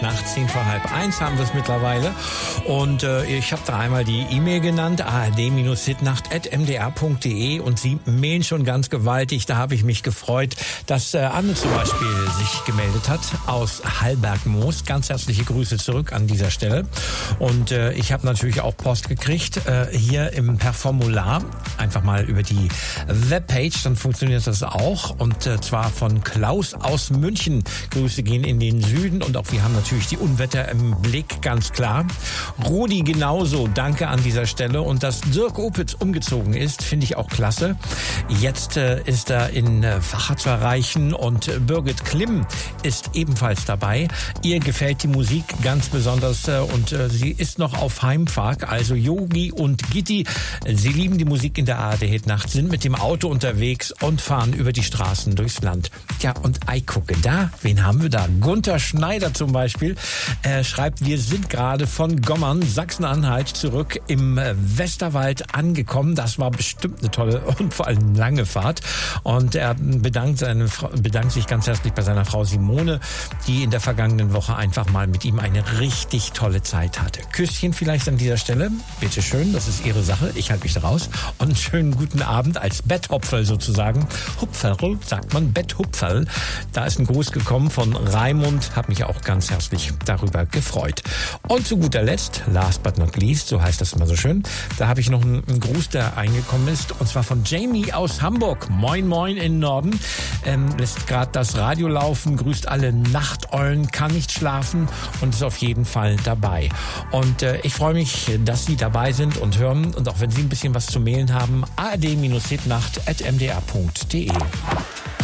Nach 1:10 haben wir es mittlerweile. Und ich habe da einmal die E-Mail genannt, ard-hitnacht@mdr.de, und Sie mailen schon ganz gewaltig. Da habe ich mich gefreut, dass Anne zum Beispiel sich gemeldet hat aus Hallbergmoos. Ganz herzliche Grüße zurück an dieser Stelle. Und ich habe natürlich auch Post gekriegt, hier per Formular. Einfach mal über die Webpage, dann funktioniert das auch. Und zwar von Klaus aus München. Grüße gehen in den Süden, und auch wir haben natürlich die Unwetter im Blick, ganz klar. Rudi genauso, danke an dieser Stelle. Und dass Dirk Opitz umgezogen ist, finde ich auch klasse. Jetzt ist er in Vacha zu erreichen, und Birgit Klimm ist ebenfalls dabei. Ihr gefällt die Musik ganz besonders, und sie ist noch auf Heimfahrt, also Yogi und Gitti. Sie lieben die Musik in der ARD-Hitnacht, sind mit dem Auto unterwegs und fahren über die Straßen durchs Land. Ja, und gucke da, wen haben wir da? Gunther Schneider zum Beispiel. Schreibt, wir sind gerade von Gommern, Sachsen-Anhalt, zurück im Westerwald angekommen. Das war bestimmt eine tolle und vor allem lange Fahrt. Und er bedankt sich ganz herzlich bei seiner Frau Simone, die in der vergangenen Woche einfach mal mit ihm eine richtig tolle Zeit hatte. Küsschen vielleicht an dieser Stelle. Bitte schön, das ist Ihre Sache. Ich halte mich da raus. Und einen schönen guten Abend als Betthupferl sozusagen. Hupferl, sagt man, Betthupferl. Da ist ein Gruß gekommen von Raimund. Hat mich auch ganz herzlich darüber gefreut. Und zu guter Letzt, last but not least, so heißt das immer so schön, da habe ich noch einen Gruß, der eingekommen ist, und zwar von Jamie aus Hamburg. Moin, moin in Norden. Lässt gerade das Radio laufen, grüßt alle Nachteulen, kann nicht schlafen und ist auf jeden Fall dabei. Und ich freue mich, dass Sie dabei sind und hören, und auch wenn Sie ein bisschen was zu mailen haben, ard-hitnacht@mdr.de.